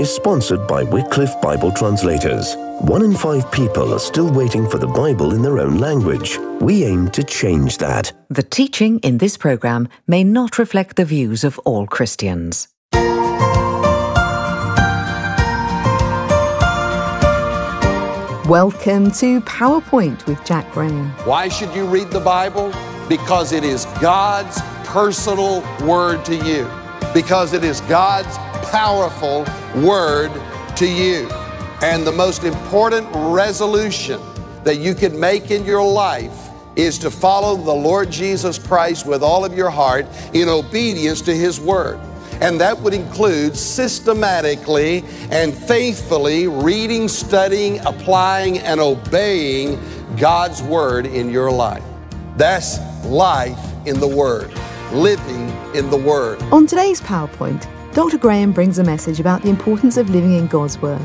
is sponsored by Wycliffe Bible Translators. 1 in 5 people are still waiting for the Bible in their own language. We aim to change that. The teaching in this program may not reflect the views of all Christians. Welcome to PowerPoint with Jack Graham. Why should you read the Bible? Because it is God's personal word to you. Because it is God's powerful word to you. And the most important resolution that you can make in your life is to follow the Lord Jesus Christ with all of your heart in obedience to His word. And that would include systematically and faithfully reading, studying, applying, and obeying God's word in your life. That's life in the Word, living in the Word. On today's PowerPoint, Dr. Graham brings a message about the importance of living in God's Word.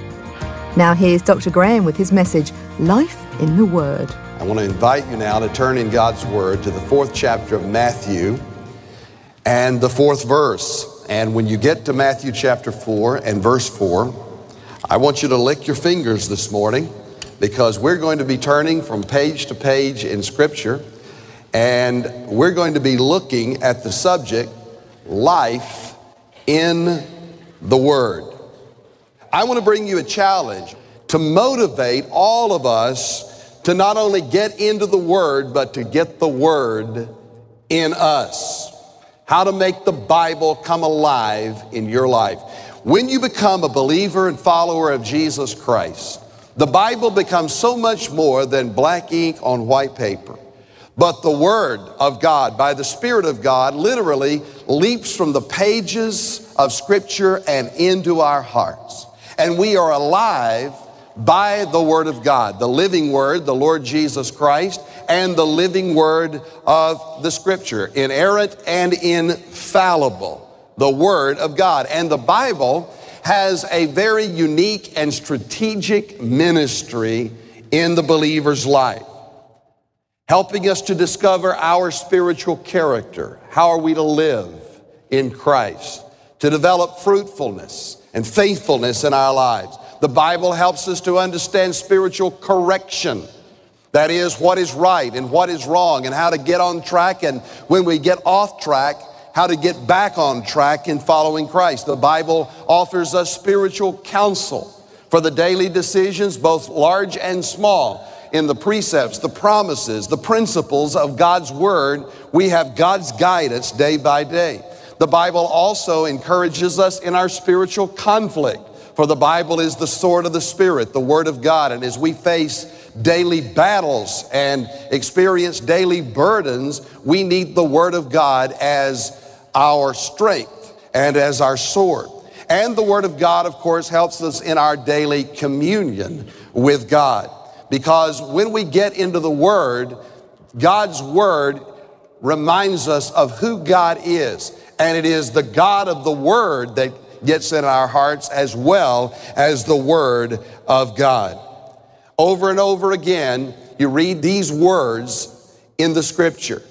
Now here's Dr. Graham with his message, Life in the Word. I want to invite you now to turn in God's Word to the 4th chapter of Matthew and the 4th verse. And when you get to Matthew chapter 4 and verse 4, I want you to lick your fingers this morning, because we're going to be turning from page to page in Scripture, and we're going to be looking at the subject, life in the Word. I want to bring you a challenge to motivate all of us to not only get into the Word, but to get the Word in us. How to make the Bible come alive in your life. When you become a believer and follower of Jesus Christ, the Bible becomes so much more than black ink on white paper. But the Word of God, by the Spirit of God, literally leaps from the pages of Scripture and into our hearts. And we are alive by the Word of God, the living Word, the Lord Jesus Christ, and the living Word of the Scripture, inerrant and infallible, the Word of God. And the Bible has a very unique and strategic ministry in the believer's life, helping us to discover our spiritual character. How are we to live in Christ? To develop fruitfulness and faithfulness in our lives. The Bible helps us to understand spiritual correction. That is, what is right and what is wrong, and how to get on track, and when we get off track, how to get back on track in following Christ. The Bible offers us spiritual counsel for the daily decisions, both large and small. In the precepts, the promises, the principles of God's Word, we have God's guidance day by day. The Bible also encourages us in our spiritual conflict, for the Bible is the sword of the Spirit, the Word of God. And as we face daily battles and experience daily burdens, we need the Word of God as our strength and as our sword. And the Word of God, of course, helps us in our daily communion with God. Because when we get into the Word, God's Word reminds us of who God is. And it is the God of the Word that gets in our hearts, as well as the Word of God. Over and over again, you read these words in the Scripture.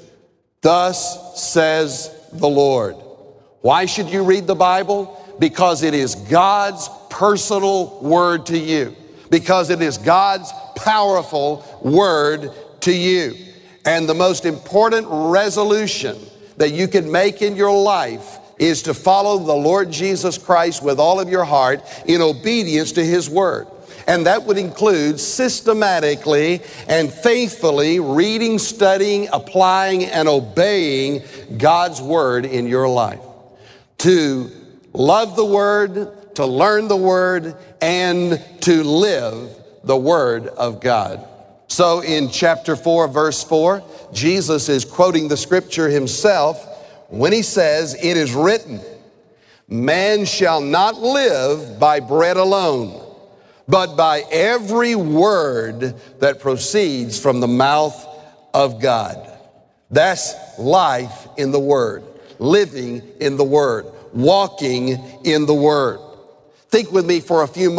Thus says the Lord. Why should you read the Bible? Because it is God's personal word to you. Because it is God's powerful word to you. And the most important resolution that you can make in your life is to follow the Lord Jesus Christ with all of your heart in obedience to His word. And that would include systematically and faithfully reading, studying, applying, and obeying God's word in your life. To love the word, to learn the word, and to live the word of God. So in chapter 4, verse 4, Jesus is quoting the Scripture himself when he says, "It is written, man shall not live by bread alone, but by every word that proceeds from the mouth of God." That's life in the Word, living in the Word, walking in the Word. Think with me for a few moments.